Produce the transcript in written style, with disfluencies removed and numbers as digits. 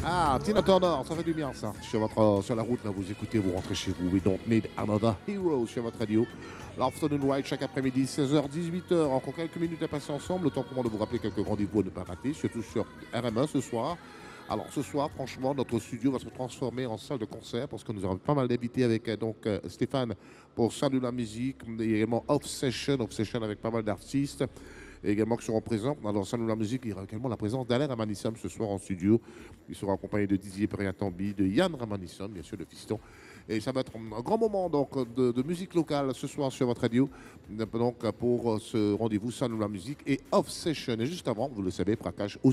Ah, Tina Turner, ça fait du bien ça. Sur la route, là, vous écoutez, vous rentrez chez vous. We don't need another hero sur votre radio. L'Afternoon Ride chaque après-midi, 16h, 18h. Encore quelques minutes à passer ensemble. Le temps pour moi de vous rappeler quelques rendez-vous à ne pas rater, surtout sur RMA ce soir. Alors ce soir, franchement, notre studio va se transformer en salle de concert parce que nous aurons pas mal d'invités avec Stéphane pour Salle de la musique, et également Obsession avec pas mal d'artistes et également qui seront présents. Dans la salle de la musique, il y aura également la présence d'Alain Ramanissam ce soir en studio. Il sera accompagné de Didier Periatambi, de Yann Ramanissam, bien sûr, de Fiston. Et ça va être un grand moment donc, de musique locale ce soir sur votre radio. Donc, pour ce rendez-vous salle de la musique et Obsession. Et juste avant, vous le savez, braquage au